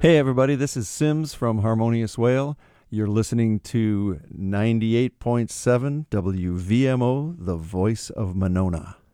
Hey, everybody, this is Sims from Harmonious Whale. You're listening to 98.7 WVMO, the voice of Monona.